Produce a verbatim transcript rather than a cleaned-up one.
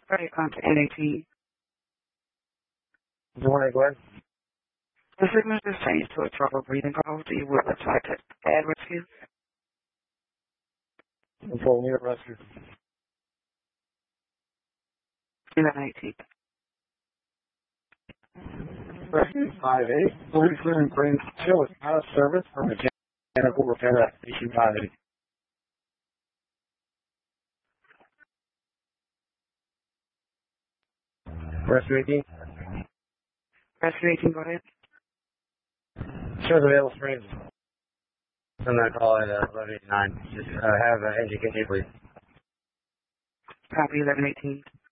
Alright, contact N eighteen. Good morning, Glenn. The signal just changed to a trouble breathing call. Do you would like to add rescue? Control unit rescue. eleven eighteen. Rescue five eight. Policeman brings chill is out of service for mechanical repair at Station five eight. Rescue eighteen. Rescue eighteen, go ahead. Shows available springs. I'm going to call it uh, eleven eighty-nine. Just uh, have uh, engine continue, please. Copy eleven eighteen.